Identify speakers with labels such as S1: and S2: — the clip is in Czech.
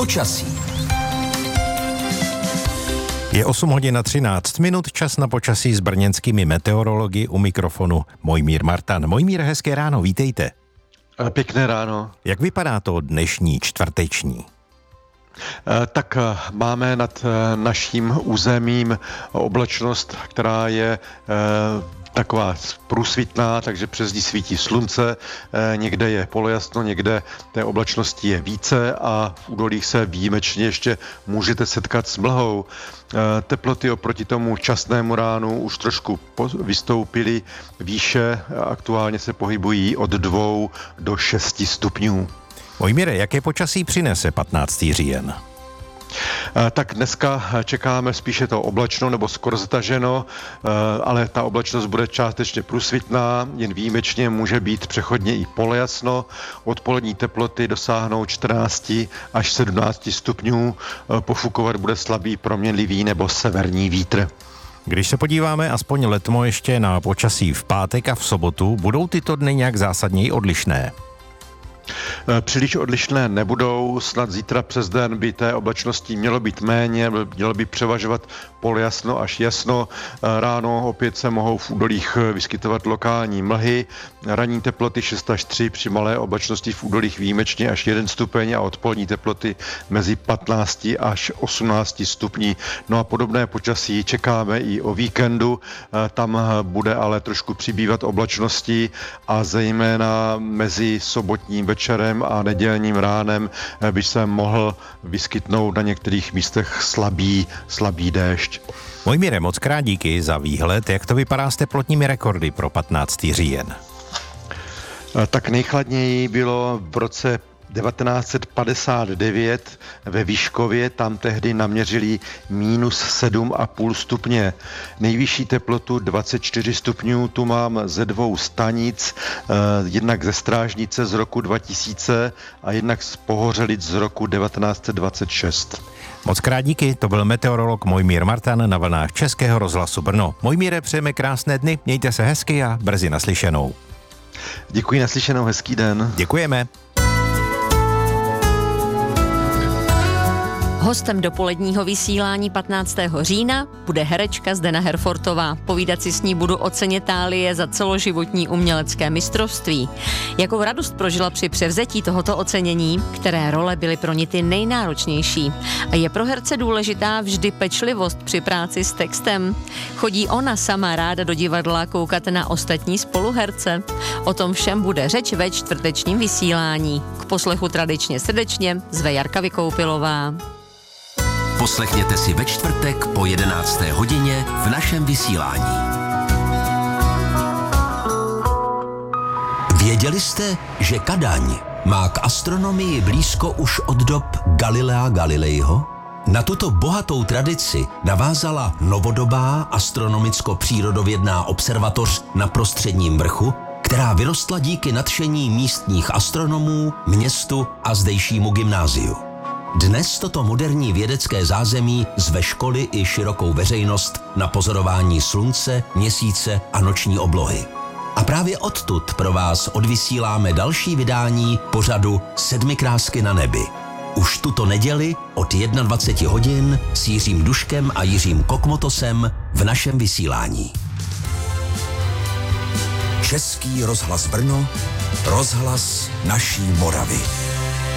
S1: Počasí.
S2: Je 8 hodin a 13 minut, čas na počasí s brněnskými meteorology, u mikrofonu Mojmír Martan. Mojmír, hezké ráno, vítejte.
S3: Pěkné ráno.
S2: Jak vypadá to dnešní čtvrteční?
S3: Tak máme nad naším územím oblačnost, která je taková průsvitná, takže přes ní svítí slunce, někde je polojasno, někde té oblačnosti je více a v údolích se výjimečně ještě můžete setkat s mlhou. Teploty oproti tomu časnému ránu už trošku vystoupily výše, aktuálně se pohybují od 2 do 6 stupňů.
S2: Mojmíre, jaké počasí přinese 15. říjen?
S3: Tak dneska čekáme spíše to oblačno nebo skoro zataženo, ale ta oblačnost bude částečně průsvitná, jen výjimečně může být přechodně i polojasno. Odpolední teploty dosáhnou 14 až 17 stupňů, pofukovat bude slabý proměnlivý nebo severní vítr.
S2: Když se podíváme aspoň letmo ještě na počasí v pátek a v sobotu, budou tyto dny nějak zásadněji odlišné?
S3: Příliš odlišné nebudou, snad zítra přes den by té oblačnosti mělo být méně, mělo by převažovat polojasno až jasno. Ráno opět se mohou v údolích vyskytovat lokální mlhy, ranní teploty 6 až 3, při malé oblačnosti v údolích výjimečně až 1 stupeň a odpolední teploty mezi 15 až 18 stupní. No a podobné počasí čekáme i o víkendu, tam bude ale trošku přibývat oblačností a zejména mezi sobotním večerem a nedělním ránem by se mohl vyskytnout na některých místech slabý déšť.
S2: Mojmíre, moc krát díky za výhled. Jak to vypadá s teplotními rekordy pro 15. říjen?
S3: Tak nejchladněji bylo v roce 1959 ve Výškově, tam tehdy naměřili -7,5 stupně. Nejvyšší teplotu 24 stupňů tu mám ze 2 stanic, jednak ze Strážnice z roku 2000 a jednak z Pohořelic z roku 1926.
S2: Moc krát díky, to byl meteorolog Mojmír Martan na vlnách Českého rozhlasu Brno. Mojmíre, přejeme krásné dny, mějte se hezky a brzy naslyšenou.
S3: Děkuji, naslyšenou, hezký den.
S2: Děkujeme.
S4: Hostem dopoledního vysílání 15. října bude herečka Zdena Herfortová. Povídat si s ní budu o ceně Thálie za celoživotní umělecké mistrovství. Jakou radost prožila při převzetí tohoto ocenění, které role byly pro ní ty nejnáročnější. A je pro herce důležitá vždy pečlivost při práci s textem. Chodí ona sama ráda do divadla koukat na ostatní spoluherce. O tom všem bude řeč ve čtvrtečním vysílání. K poslechu tradičně srdečně zve Jarka Vykoupilová.
S1: Poslechněte si ve čtvrtek po 11. hodině v našem vysílání. Věděli jste, že Kadaň má k astronomii blízko už od dob Galilea Galileiho? Na tuto bohatou tradici navázala novodobá astronomicko-přírodovědná observatoř na Prostředním vrchu, která vyrostla díky nadšení místních astronomů, městu a zdejšímu gymnáziu. Dnes toto moderní vědecké zázemí zve školy i širokou veřejnost na pozorování slunce, měsíce a noční oblohy. A právě odtud pro vás odvysíláme další vydání pořadu 7 krásky na nebi. Už tuto neděli od 21 hodin s Jiřím Duškem a Jiřím Kokmotosem v našem vysílání.
S5: Český rozhlas Brno, rozhlas naší Moravy.